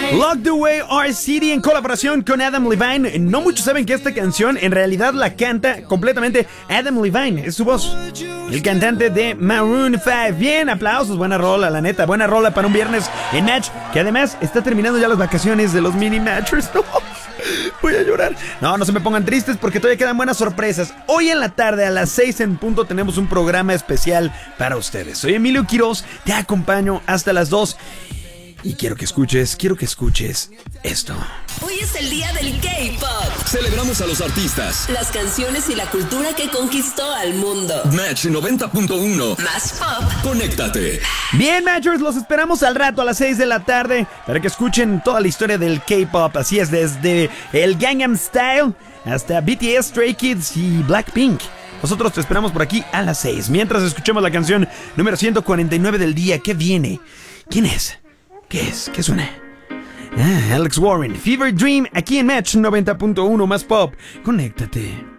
Locked Away Our City en colaboración con Adam Levine. No muchos saben que esta canción en realidad la canta completamente Adam Levine, es su voz, el cantante de Maroon 5. Bien, aplausos, buena rola, la neta, buena rola para un viernes en Match, que además está terminando ya las vacaciones de los mini matchers. Voy a llorar. No se me pongan tristes porque todavía quedan buenas sorpresas. Hoy en la tarde a las 6 en punto tenemos un programa especial para ustedes. Soy Emilio Quiroz, te acompaño hasta las 2 y quiero que escuches esto. Hoy es el día del K-Pop. Celebramos a los artistas, Las canciones y la cultura que conquistó al mundo. Match 90.1. Más pop. Conéctate. Bien, Matchers, los esperamos al rato a las 6 de la tarde para que escuchen toda la historia del K-Pop. Así es, desde el Gangnam Style hasta BTS, Stray Kids y Blackpink. Nosotros te esperamos por aquí a las 6, mientras escuchamos la canción número 149 del día. ¿Qué viene? ¿Quién es? ¿Qué es? ¿Qué suena? Alex Warren, Fever Dream, aquí en Match 90.1 más pop. Conéctate.